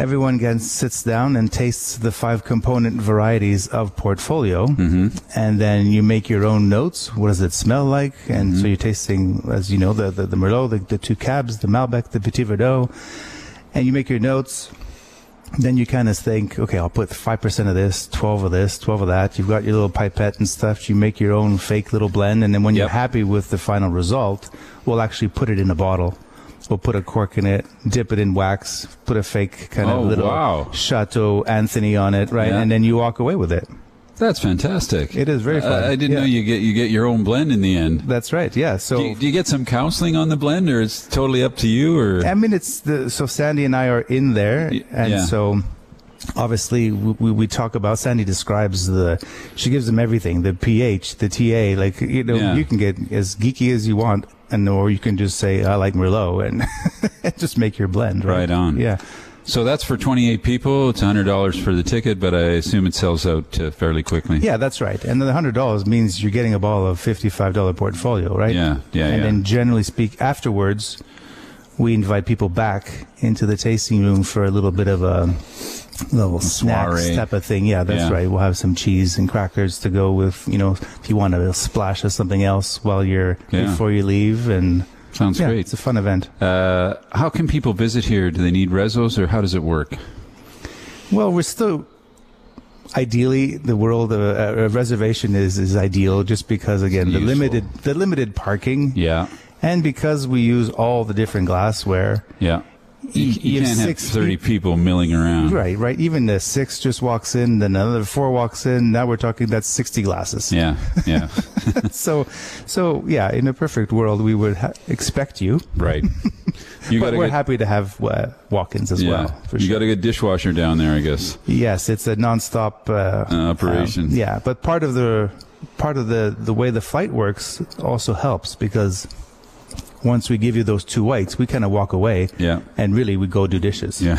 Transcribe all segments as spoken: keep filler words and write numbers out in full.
everyone again sits down and tastes the five component varieties of Portfolio, mm-hmm. and then you make your own notes. What does it smell like? And mm-hmm. so you're tasting, as you know, the the, the Merlot, the, the two Cabs, the Malbec, the Petit Verdot, and you make your notes. Then you kind of think, okay, I'll put five percent of this, twelve of this, twelve of that. You've got your little pipette and stuff. You make your own fake little blend. And then when yep. you're happy with the final result, we'll actually put it in a bottle. We'll put a cork in it, dip it in wax, put a fake kind oh, of little wow. Chateau Anthony on it, right? Yeah. And then you walk away with it. That's fantastic. It is very fun. Uh, I didn't yeah. know you get you get your own blend in the end. That's right. Yeah. So do you, do you get some counseling on the blend, or it's totally up to you? Or I mean, it's the so Sandy and I are in there, and yeah. so obviously we, we talk about. Sandy describes the. She gives them everything: the pH, the T A. Like you know, yeah. you can get as geeky as you want, and or you can just say I like Merlot and just make your blend. Right, right on. Yeah. So that's for twenty-eight people. It's one hundred dollars for the ticket, but I assume it sells out uh, fairly quickly. Yeah, that's right. And the one hundred dollars means you're getting a bottle of fifty-five dollars Portfolio, right? Yeah, yeah, And yeah. then generally speak, afterwards, we invite people back into the tasting room for a little bit of a little snacks soiree type of thing. Yeah, that's yeah. right. We'll have some cheese and crackers to go with, you know, if you want a splash of something else while you're, yeah. before you leave. And sounds yeah, great. It's a fun event. Uh, how can people visit here? Do they need rezos, or how does it work? Well, we're still, ideally, the world of a, a reservation is, is ideal just because, again, the Useful. limited the limited parking. Yeah. And because we use all the different glassware. Yeah. You, you, you can't have thirty people milling around. Right, right. Even the six just walks in, then another four walks in. Now we're talking that's sixty glasses. Yeah, yeah. so, so yeah, in a perfect world, we would ha- expect you. Right. You but we're get, happy to have uh, walk-ins as yeah. well. For you sure. got a good dishwasher down there, I guess. Yes, it's a nonstop uh, uh, operation. Um, yeah, but part of the part of the the way the flight works also helps because once we give you those two whites, we kind of walk away. Yeah. And really, we go do dishes. Yeah.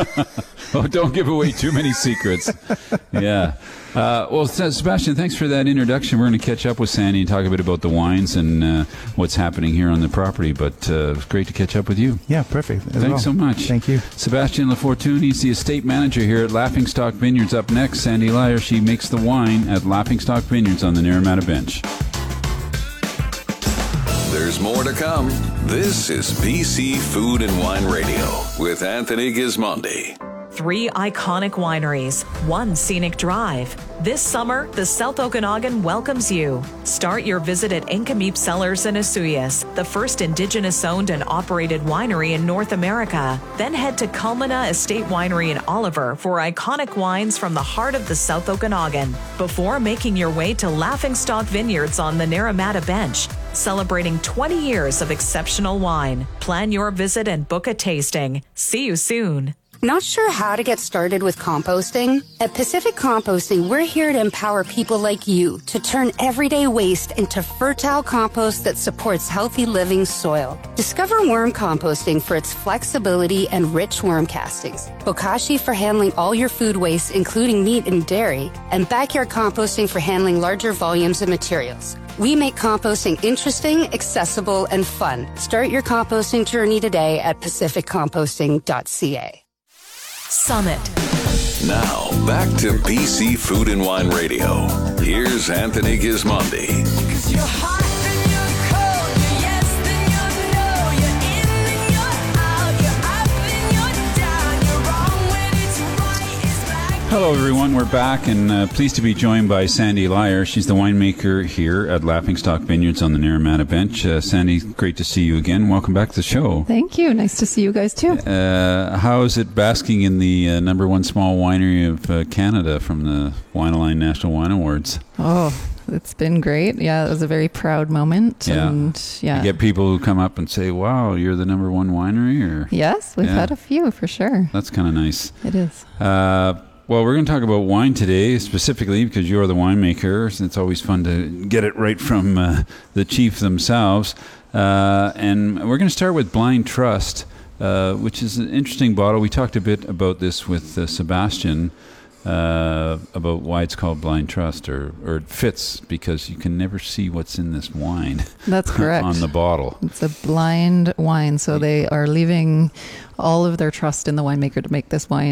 Oh, don't give away too many secrets. Yeah. Uh, well, Sebastian, thanks for that introduction. We're going to catch up with Sandy and talk a bit about the wines and uh, what's happening here on the property. But uh, it's great to catch up with you. Yeah, perfect. Thanks well. so much. Thank you. Sebastian Lafortune, he's the estate manager here at Laughingstock Vineyards. Up next, Sandy Lyer. She makes the wine at Laughingstock Vineyards on the Naramata Bench. There's more to come. This is B C Food and Wine Radio with Anthony Gismondi. Three iconic wineries, one scenic drive. This summer, the South Okanagan welcomes you. Start your visit at Incameep Cellars in Asuyas, the first Indigenous-owned and operated winery in North America. Then head to Culmina Estate Winery in Oliver for iconic wines from the heart of the South Okanagan. Before making your way to Laughingstock Vineyards on the Naramata Bench, celebrating twenty years of exceptional wine. Plan your visit and book a tasting. See you soon. Not sure how to get started with composting? At Pacific Composting, we're here to empower people like you to turn everyday waste into fertile compost that supports healthy living soil. Discover worm composting for its flexibility and rich worm castings, Bokashi for handling all your food waste, including meat and dairy, and backyard composting for handling larger volumes of materials. We make composting interesting, accessible, and fun. Start your composting journey today at pacific composting dot c a. Summit. Now, back to B C Food and Wine Radio. Here's Anthony Gismondi. Hello, everyone. We're back and uh, pleased to be joined by Sandy Lyer. She's the winemaker here at Laughingstock Vineyards on the Naramata Bench. Uh, Sandy, great to see you again. Welcome back to the show. Thank you. Nice to see you guys, too. Uh, how is it basking in the uh, number one small winery of uh, Canada from the Wine-A-Line National Wine Awards? Oh, it's been great. Yeah, it was a very proud moment. Yeah. And yeah. You get people who come up and say, wow, you're the number one winery? Or Yes, we've yeah. had a few for sure. That's kind of nice. It is. Uh, well, we're going to talk about wine today, specifically because you're the winemaker. It's always fun to get it right from uh, the chief themselves. Uh, and we're going to start with Blind Trust, uh, which is an interesting bottle. We talked a bit about this with uh, Sebastian, uh, about why it's called Blind Trust, or, or it fits because you can never see what's in this wine. That's correct. On the bottle. It's a blind wine, so they are leaving all of their trust in the winemaker to make this wine.